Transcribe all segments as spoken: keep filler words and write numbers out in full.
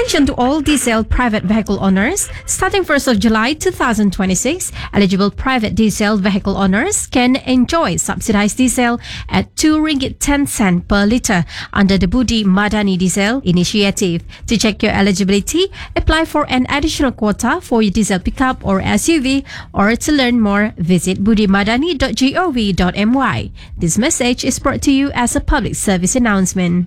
Attention to all diesel private vehicle owners. Starting first of July two thousand twenty-six, eligible private diesel vehicle owners can enjoy subsidized diesel at two ringgit ten cent per litre under the Budi Madani Diesel Initiative. To check your eligibility, apply for an additional quota for your diesel pickup or S U V, or to learn more, visit budimadani dot gov dot my. This message is brought to you as a public service announcement.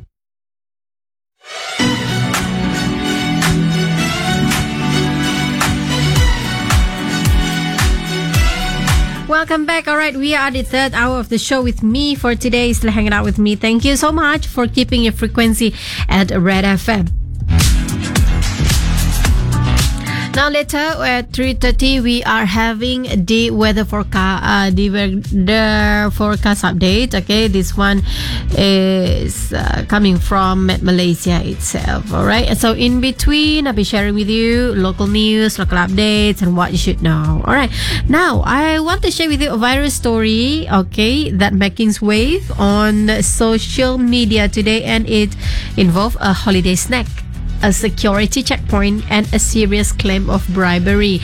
Welcome back. All right, we are at the third hour of the show with me for today. Still hanging out with me. Thank you so much for keeping your frequency at Red F M. Now later at three thirty, we are having the weather forecast, uh, the weather forecast update. Okay, this one is uh, coming from Met Malaysia itself. All right, and so in between, I'll be sharing with you local news, local updates, and what you should know. All right, now I want to share with you a viral story. Okay, that making wave on social media today, and it involves a holiday snack, a security checkpoint, and a serious claim of bribery.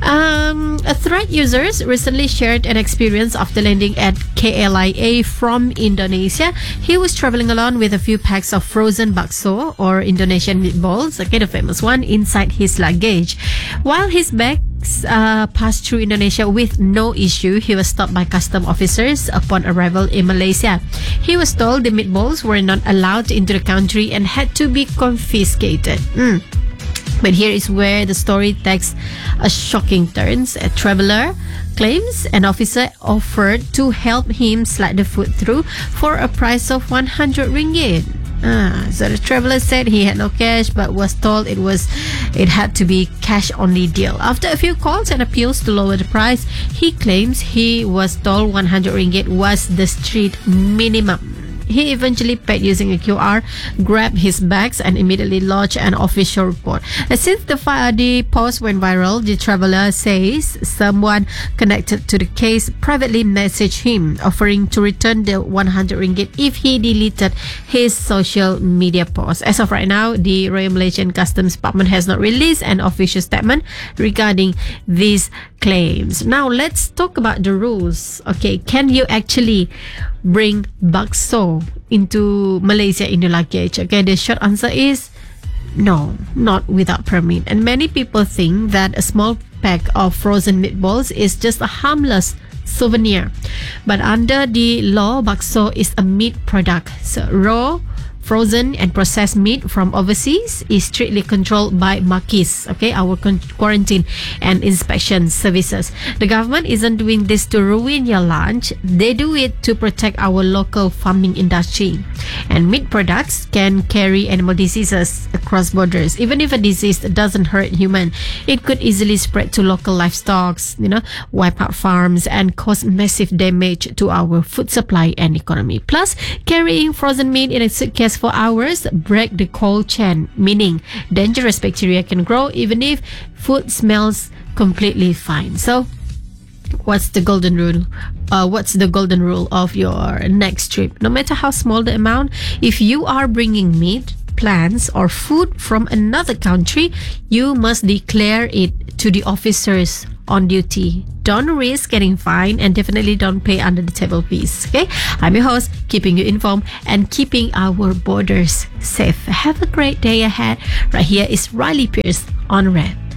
Um, a thread users recently shared an experience after landing at K L I A from Indonesia. He was traveling along with a few packs of frozen bakso, or Indonesian meatballs, okay, the famous one, inside his luggage. While his bags uh, passed through Indonesia with no issue, he was stopped by custom officers upon arrival in Malaysia. He was told the meatballs were not allowed into the country and had to be confiscated. Mm. But here is where the story takes a shocking turn. A traveler claims an officer offered to help him slide the food through for a price of one hundred ringgit. Ah, so the traveler said he had no cash, but was told it was it had to be cash only deal. After a few calls and appeals to lower the price, he claims he was told one hundred ringgit was the street minimum. He eventually paid using a Q R, grabbed his bags, and immediately lodged an official report. And since the, fire, the post went viral, the traveler says someone connected to the case privately messaged him, offering to return the one hundred ringgit if he deleted his social media post. As of right now, the Royal Malaysian Customs Department has not released an official statement regarding these claims. Now, let's talk about the rules. Okay, can you actually bring bakso into Malaysia in your luggage? Okay, the short answer is no, not without permit. And many people think that a small pack of frozen meatballs is just a harmless souvenir. But under the law, bakso is a meat product. So raw, frozen and processed meat from overseas is strictly controlled by Makis, okay, our quarantine and inspection services. The government isn't doing this to ruin your lunch. They do it to protect our local farming industry. And meat products can carry animal diseases across borders. Even if a disease doesn't hurt human, it could easily spread to local livestock, you know, wipe out farms and cause massive damage to our food supply and economy. Plus, carrying frozen meat in a suitcase for hours break the cold chain, meaning dangerous bacteria can grow even if food smells completely fine. So what's the golden rule? Uh, what's the golden rule of your next trip? No matter how small the amount, if you are bringing meat, plants, or food from another country, you must declare it to the officers on duty. Don't risk getting fined, and definitely don't pay under the table fees. Okay, I'm your host, keeping you informed and keeping our borders safe. Have a great day ahead. Right here is Riley Pierce on Red.